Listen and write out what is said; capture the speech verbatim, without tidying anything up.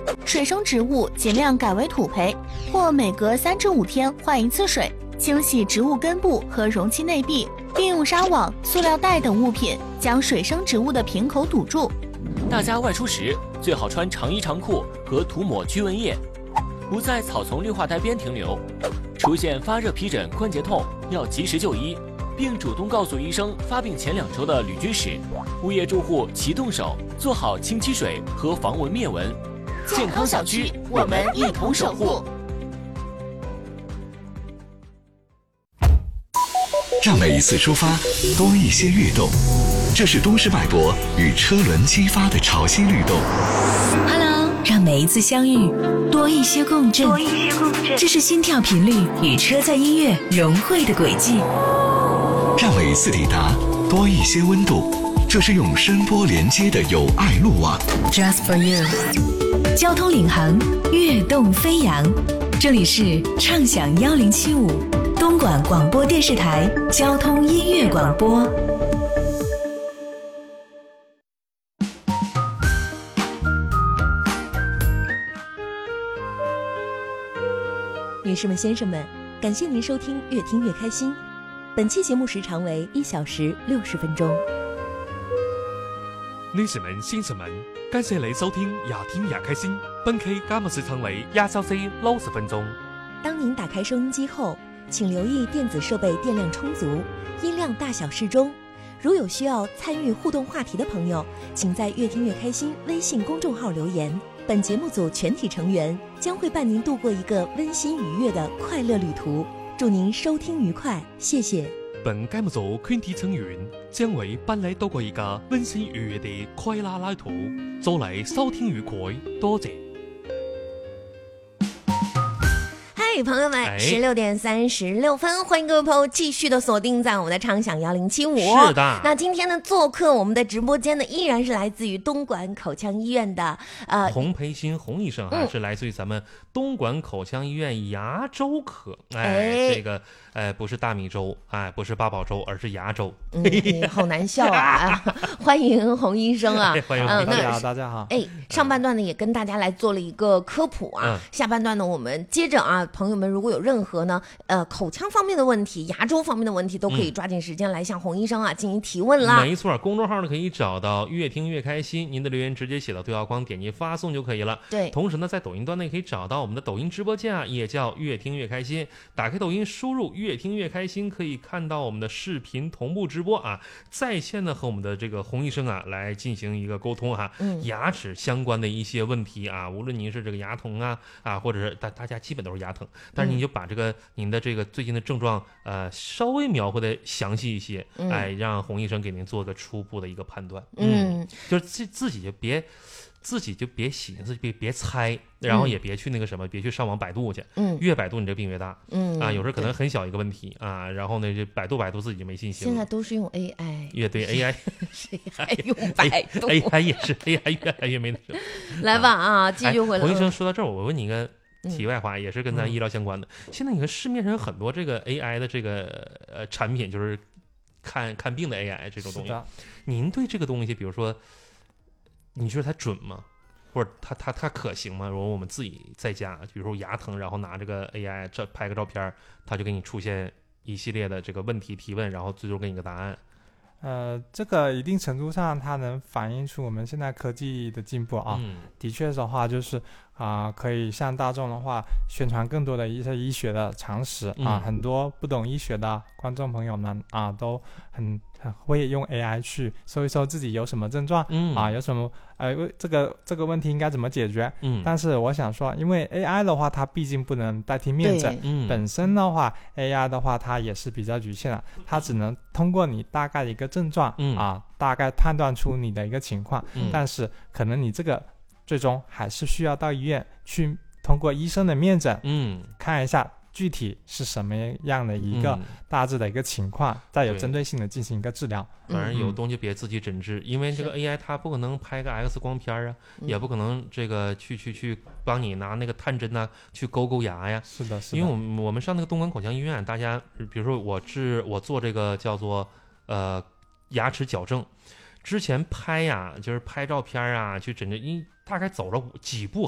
水生植物尽量改为土培，或每隔三至五天换一次水，清洗植物根部和容器内壁，并用纱网、塑料袋等物品将水生植物的瓶口堵住。 大家外出时最好穿长衣长裤和涂抹驱蚊液，不在草丛绿化带边停留。出现发热、皮疹、关节痛，要及时就医，并主动告诉医生发病前两周的旅居史。物业住户齐动手，做好清漆水和防蚊灭蚊。健康小区，我们一同守护。 让每一次出发多一些跃动，这是都市脉搏与车轮激发的潮汐律动。 Hello， 让每一次相遇多一些共振， 多一些共振， 这是心跳频率与车载音乐融汇的轨迹。 让每一次抵达多一些温度，这是用声波连接的友爱路网。 Just for you， 交通领航，跃动飞扬。这里是畅享一零七五东莞广播电视台交通音乐广播。 女士们、先生们，感谢您收听越听越开心。本期节目时长为一小时六十分钟。 女士们、先生们，感谢你收听越听越开心。本期节目时长为一小时六十分钟。 当您打开收音机后，请留意电子设备电量充足，音量大小适中。如有需要参与互动话题的朋友，请在越听越开心微信公众号留言。本节目组全体成员将会伴您度过一个温馨愉悦的快乐旅途。祝您收听愉快，谢谢。 本节目组全体成员将会伴你度过一个温馨愉悦的快乐旅途。祝你收听愉快，多谢。 嘿，朋友们，十六点三十六分，欢迎各位朋友继续的锁定在我们的畅享幺零七五。 是的， 那今天呢，做客我们的直播间的依然是来自于东莞口腔医院的呃洪培新洪医生哈、嗯，是来自于咱们东莞口腔医院牙周科。哎，哎这个呃不是大米粥，哎，不是八宝粥，而是牙周。 嗯，好难笑啊！欢迎洪医生啊！ 欢迎洪医生，大家好，大家好。 哎，上半段呢也跟大家来做了一个科普啊，嗯、下半段呢我们接着啊。朋友们如果有任何呢呃口腔方面的问题、牙周方面的问题，都可以抓紧时间来向洪医生啊进行提问啦。 没错，公众号呢可以找到越听越开心，您的留言直接写到对话框，点击发送就可以了。 对， 同时呢在抖音端呢也可以找到我们的抖音直播间啊，也叫越听越开心。打开抖音输入越听越开心，可以看到我们的视频同步直播啊，在线呢和我们的这个洪医生啊来进行一个沟通啊，嗯、牙齿相关的一些问题啊，无论您是这个牙疼啊啊，或者是大大家基本都是牙疼，但是你就把这个您的这个最近的症状呃稍微描绘的详细一些，嗯、哎，让洪医生给您做个初步的一个判断。嗯，嗯就是自自己就别自己就别寻思，别别猜，然后也别去那个什么，嗯、别去上网百度去。嗯，越百度你这病越大。嗯啊，有时候可能很小一个问题啊，然后呢，这百度百度自己就没信心了。 现在都是用 A I。 越对 A I， 谁还用百度 ？A I 也是 A I 越来越没那什么。 来吧啊，继续回来。 洪医生说到这儿，我问你一个题外话，也是跟咱医疗相关的。嗯、现在你看市面上有很多这个 A I 的这个呃产品，就是看看病的 A I 这种东西。您对这个东西，比如说，你觉得它准吗？或者它它它可行吗？如果我们自己在家，比如说牙疼，然后拿这个 A I 这拍个照片，它就给你出现一系列的这个问题提问，然后最终给你个答案。 呃，这个一定程度上它能反映出我们现在科技的进步啊。嗯、的确的话，就是啊、呃，可以向大众的话宣传更多的一些医学的常识啊。嗯、很多不懂医学的观众朋友们啊，都很很会用 A I 去搜一搜自己有什么症状，嗯、啊，有什么呃这个这个问题应该怎么解决。嗯，但是我想说，因为 A I 的话，它毕竟不能代替面诊，嗯、本身的话 A I 的话，它也是比较局限的，它只能通过你大概的一个症状、嗯、啊，大概判断出你的一个情况，嗯、但是可能你这个最终还是需要到医院去通过医生的面诊，嗯，看一下具体是什么样的一个大致的一个情况，嗯、再有针对性的进行一个治疗。 反正有东西别自己诊治，嗯、因为这个 A I 它不可能拍个 X 光片啊，也不可能这个去去去帮你拿那个探针啊去勾勾牙呀。 是的，是的。 因为我们我们上那个东莞口腔医院，大家比如说我治我做这个叫做呃牙齿矫正，之前拍呀就是拍照片啊去诊治，因大概走了几步